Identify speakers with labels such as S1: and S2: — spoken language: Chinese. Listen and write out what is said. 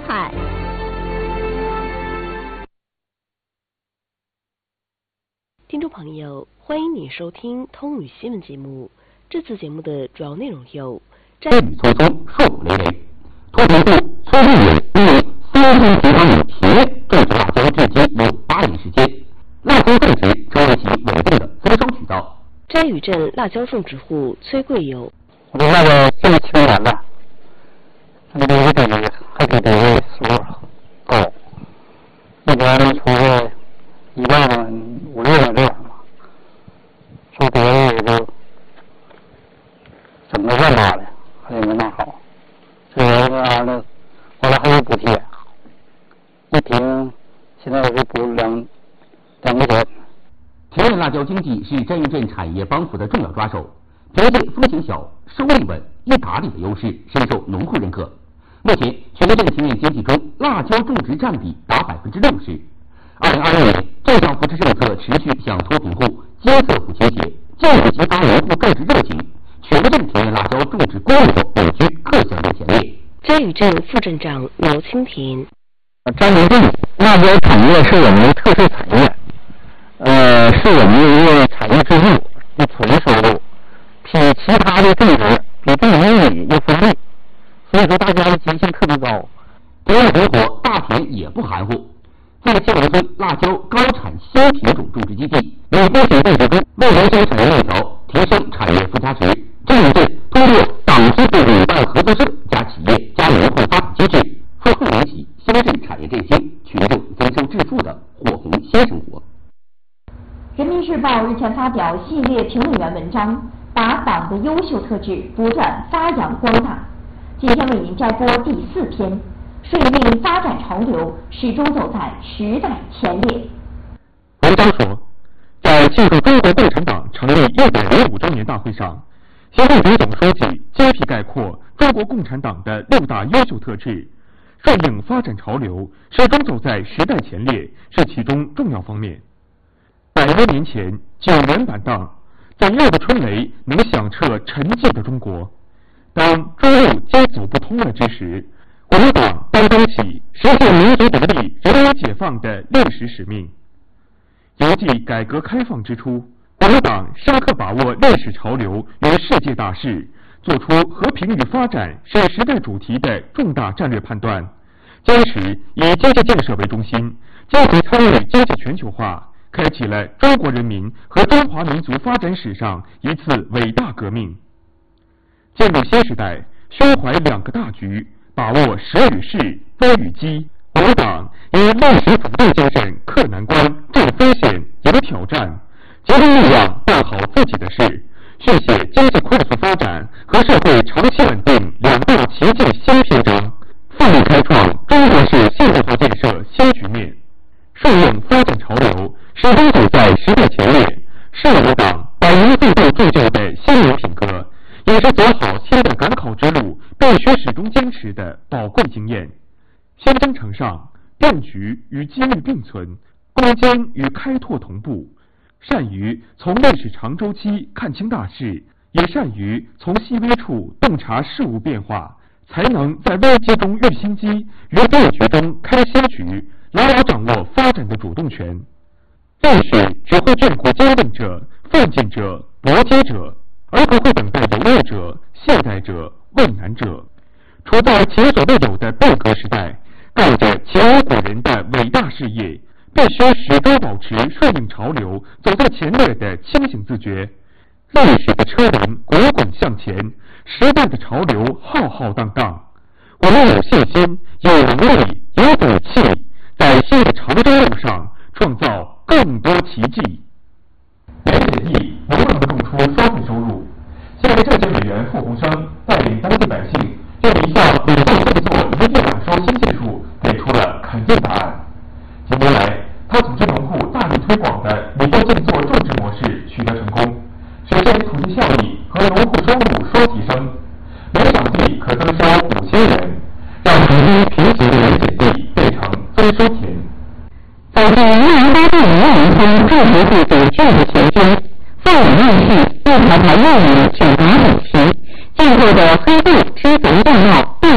S1: 海。
S2: 听众朋友，欢迎你收听通语新闻节目。这次节目的主要内容有：
S3: 雨匆匆，硕果累累。脱贫户崔丽颖因为3天结婚停业种植辣椒，至今有8年时间。辣椒种植成为其稳定的增收渠道。
S2: 摘屿镇辣椒种植户崔贵友，
S4: 我那个这么清完了，那个还给这个数高，一年能出个15000-60000这样嘛，说别人也就整个万八的，还也没弄好。这玩意呢，完了还有补贴，一瓶现在是补2块钱。
S3: 田园辣椒经济是摘屿镇产业帮扶的重要抓手，凭借风险小、收益稳、易打理的优势，深受农户认可。目前，全国镇田园经济中，辣椒种植占比达60%。2021年，镇上扶持政策持续向脱贫户、金色户倾斜，进一步激发农户种植热情。全国镇田园辣椒种植规模稳居各项镇前列。
S2: 摘屿镇副镇长刘清田，
S4: 摘屿镇辣椒产业是我们的特色产业。是我们的一个产业支柱，一纯收入，比其他的种植比种玉米要丰利，所以说大家的积极性特别高。
S3: 田园生活，大田也不含糊。在庆隆村辣椒高产新品种种植基地，以风险种植中未燃烧产业链条，提升产业附加值。摘屿镇通过党支部委办合作社加企业加农户发展机制，负荷引起乡镇产业振兴、群众增收致富的火红新生活。
S5: 人民日报日前发表系列评论员文章，把党的优秀特质不断发扬光大。今天为您摘播第4篇，顺应发展潮流，始终走在时代前列。
S6: 文章说，在庆祝中国共产党成立105周年大会上，习近平总书记精辟概括中国共产党的6大优秀特质，顺应发展潮流，始终走在时代前列，是其中重要方面。100多年前，9原版党，怎样的春雷能响彻沉寂的中国？当诸路皆走不通了之时，我们党担当起实现民族独立、人民解放的历史使命。犹记改革开放之初，我们党深刻把握历史潮流与世界大势，做出和平与发展是时代主题的重大战略判断，坚持以经济建设为中心，积极参与经济全球化，开启了中国人民和中华民族发展史上一次伟大革命。进入新时代，胸怀2个大局，把握时与势、多与机，我们党以历史主动精神克难关、振风险、迎挑战，集中力量办好自己的事，续写经济快速发展和社会长期稳定2大旗舰新篇章，奋力开创中国式现代化建设新局面。顺应发展潮流，始终走在时代前列，是我们党百年奋斗铸就的新年品格，也是走好现代赶考之路必须始终坚持的宝贵经验。新征程上，变局与机遇并存，攻坚与开拓同步，善于从历史长周期看清大势，也善于从细微处洞察事物变化，才能在危机中遇新机，于变局中开新局，牢牢掌握发展的主动权。历史只会眷顾坚定者、奋进者、搏击者，而不会等待犹豫者、懈怠者、畏难者。处在前所未有的变革时代，干着前无古人的伟大事业，必须始终保持顺应潮流、走在前列的清醒自觉。历史的车轮滚滚向前，时代的潮流浩浩荡荡。我们有信心、有能力、有勇气，在新的长征路上创造更多奇迹。盐碱地能不能种出双倍收入？现在政协委员傅鸿生带领当地百姓对一项鲁藏振作一地两收新技术给出了肯定答案。近年来，他组织农户大力推广的米豆振作种植模式取得成功，实现土地效益和农户收入双提升，每场地可增收5000元，让处于贫瘠的盐碱地变成增收田。
S1: 走在2018年中种植户走聚的前端，放眼望去，一条条蜿蜒的卷达主题，进货的